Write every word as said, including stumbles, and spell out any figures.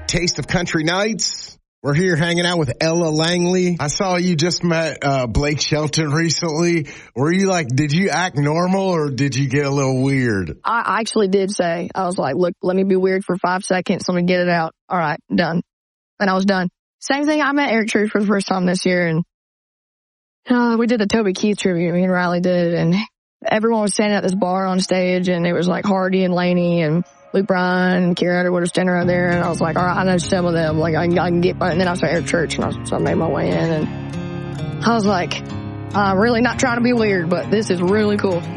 Taste of Country Nights. We're here hanging out with Ella Langley. I saw you just met uh, Blake Shelton recently. Were you like, did you act normal or did you get a little weird? I actually did say, I was like, look, let me be weird for five seconds. Let me get it out. All right, done. And I was done. Same thing. I met Eric Church for the first time this year, and uh, we did the Toby Keith tribute. Me and Riley did, and everyone was standing at this bar on stage, and it was like Hardy and Laney and Luke Bryan and Kira Underwood were standing right there, and I was like, all right, I know some of them. Like, I can, I can get, and then I saw Eric Church, and I, so I made my way in, and I was like, I'm really not trying to be weird, but this is really cool.